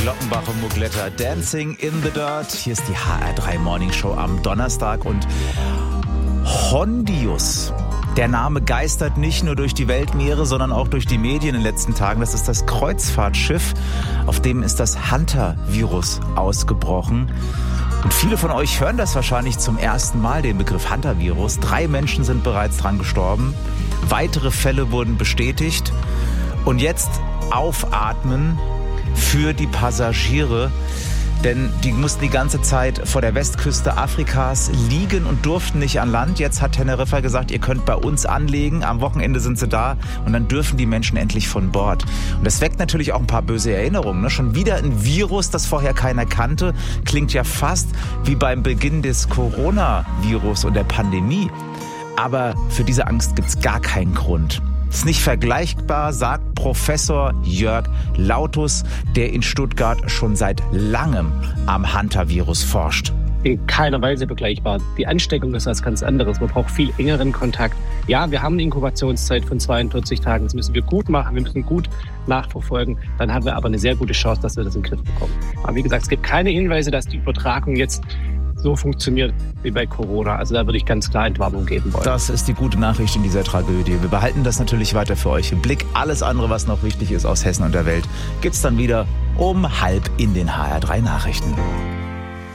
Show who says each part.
Speaker 1: Glockenbach und Mugletta, Dancing in the Dirt. Hier ist die HR3 Morning Show am Donnerstag und Hondius. Der Name geistert nicht nur durch die Weltmeere, sondern auch durch die Medien in den letzten Tagen. Das ist das Kreuzfahrtschiff, auf dem ist das Hantavirus ausgebrochen. Und viele von euch hören das wahrscheinlich zum ersten Mal, den Begriff Hantavirus. 3 Menschen sind bereits dran gestorben. Weitere Fälle wurden bestätigt. Und jetzt aufatmen für die Passagiere, denn die mussten die ganze Zeit vor der Westküste Afrikas liegen und durften nicht an Land. Jetzt hat Teneriffa gesagt, ihr könnt bei uns anlegen. Am Wochenende sind sie da und dann dürfen die Menschen endlich von Bord. Und das weckt natürlich auch ein paar böse Erinnerungen. Ne? Schon wieder ein Virus, das vorher keiner kannte. Klingt ja fast wie beim Beginn des Coronavirus und der Pandemie. Aber für diese Angst gibt's gar keinen Grund. Ist nicht vergleichbar, sagt Professor Jörg Lautus, der in Stuttgart schon seit langem am Hantavirus forscht.
Speaker 2: In keiner Weise vergleichbar. Die Ansteckung ist was ganz anderes. Man braucht viel engeren Kontakt. Ja, wir haben eine Inkubationszeit von 42 Tagen. Das müssen wir gut machen. Wir müssen gut nachverfolgen. Dann haben wir aber eine sehr gute Chance, dass wir das in den Griff bekommen. Aber wie gesagt, es gibt keine Hinweise, dass die Übertragung jetzt so funktioniert wie bei Corona. Also da würde ich ganz klar Entwarnung geben wollen.
Speaker 1: Das ist die gute Nachricht in dieser Tragödie. Wir behalten das natürlich weiter für euch im Blick. Alles andere, was noch wichtig ist aus Hessen und der Welt, gibt's dann wieder um 12:30 in den HR3 Nachrichten.